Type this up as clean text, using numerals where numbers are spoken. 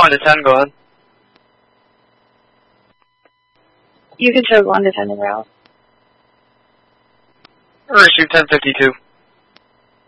1 to 10, go ahead. You can show 1 to 10 around. Issue 1052.